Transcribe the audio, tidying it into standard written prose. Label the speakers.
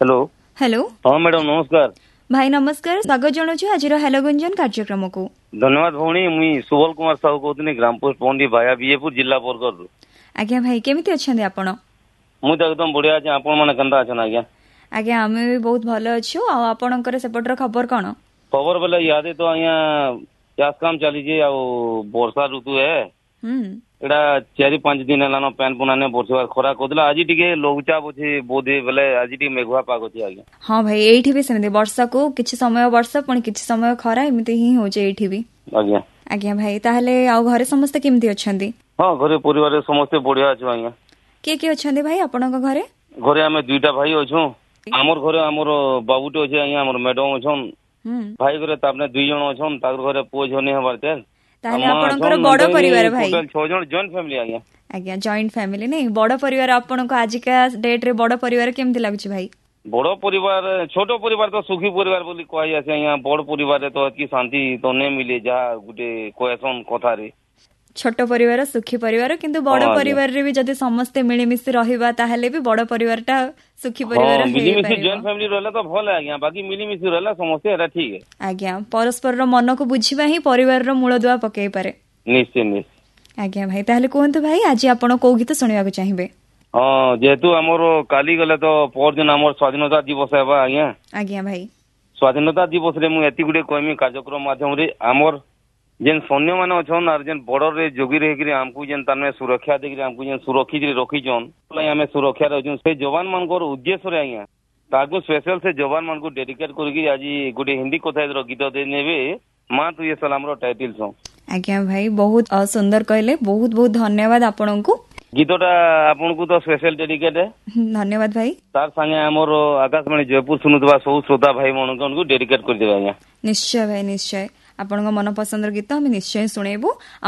Speaker 1: Hello
Speaker 2: hello
Speaker 1: हाँ madam नमस्कार।
Speaker 2: भाई नमस्कार, स्वागत जनाऊँ आज हेलो गुंजन कार्यक्रम को।
Speaker 1: धन्यवाद भौणी, मुई सुबल कुमार साहू कहते ग्राम पोस्ट पौंडी भाया बीजेपुर जिला बरगढ़।
Speaker 2: आज्ञा भाई केमिति अछंदी आपण?
Speaker 1: मुई तो एकदम बढ़िया अछि, आपण माने केनता अछन आज्ञा?
Speaker 2: आज्ञा आमे भी बहुत भलो अछु। आ आपणकर सेपटर खबर कोन?
Speaker 1: खबर बेले यादे तो आज्ञा चाष काम चली जे आ वर्षा ऋतु है। एडा 4-5 दिन हेलानो पैन पुनाने बरसवार खरा कोदला। आज टिके लघुचाप अछि बोधे बेले आज टिके मेघुआ पाग अछि आज्ञा।
Speaker 2: हाँ भाई एठी भी सेमते वर्षा को किछि समय वर्षा पुणी किछि समय खरा एमिति ही होजे एठी भी
Speaker 1: आज्ञा।
Speaker 2: आज्ञा भाई ताहले आ घरे समस्त केमिति अछंदी?
Speaker 1: हाँ घरे परिवार समस्त बढ़िया अछि आज्ञा।
Speaker 2: के अछंदी भाई आपणक घरे?
Speaker 1: घरे आमे दुईटा भाई अछु। हमर घरे हमर बाबूटे अछि आज्ञा, हमर मैडम अछन। भाई घरे तापने 2 जण अछन, ताकर घरे पुओ झनी हबार ते।
Speaker 2: ताहले आपणकर बड़ परिवार भाई?
Speaker 1: टोटल 6 जण जॉइंट फैमिली आज्ञा।
Speaker 2: आज्ञा जॉइंट फैमिली नहीं, बड़ परिवार आपणको आजिका डेट रे बड़ परिवार केमिति लागुछि भाई?
Speaker 1: बड़ परिवार छोट परिवार तो सुखी परिवार बोली कहै आसे आज्ञा। बड़ परिवार तो की शांति तो नै मिले जा गुटे कोएसन कथा रे।
Speaker 2: छोट परिवार सुखी परिवार, किंतु बड़ परिवार रे भी जदि समस्ते मिलीमिशी रहिबा ताहले भी बड़ परिवार टा सुखी परिवार हे
Speaker 1: मिलीमिशी जॉइंट फैमिली रहला तो भल है आज्ञा। बाकी मिलीमिशी रहला समस्या एटा ठीक है
Speaker 2: आज्ञा। परस्पर रो मन को बुझिबा ही परिवार रो मूलदुआ पकेई पारे।
Speaker 1: निश्चय निश्चय
Speaker 2: आज्ञा भाई ताहले कहंतु भाई आज आपण को गीत सुनिबा को चाहिबे?
Speaker 1: हाँ जेतु हमर काली गले तो पर दिन हमर स्वाधीनता दिवस हेबा आज्ञा।
Speaker 2: आज्ञा भाई
Speaker 1: स्वाधीनता दिवस रे मु एति गुडे कहमी कार्यक्रम माध्यम रे हमर जेन सैन्य माने अछन आर जेन बॉर्डर रे जोगी रह के हमकु जेन तने सुरक्षा दे के हमकु जेन सुरक्षित रे रखी जन पलाई हमें सुरक्षा रहजन से जवान मान को उद्देश्य रे आज्ञा ताको स्पेशल से जवान मान को डेडिकेट करके आज गुडे हिंदी कथा रो गीत दे नेबे मां तू ये सलाम रो टाइटल सॉन्ग।
Speaker 2: आज्ञा भाई बहुत सुंदर कहले, बहुत बहुत धन्यवाद आपन को।
Speaker 1: गीतटा आपन को तो स्पेशल डेडिकेट है।
Speaker 2: धन्यवाद भाई।
Speaker 1: तार संगे हमर आकाशवाणी जयपुर सुनुतबा सब श्रोता भाई मन को डेडिकेट कर देबा आज्ञा।
Speaker 2: निश्चय भाई निश्चय, आपन मन पसंद गीत हम निश्चय सुनेबू।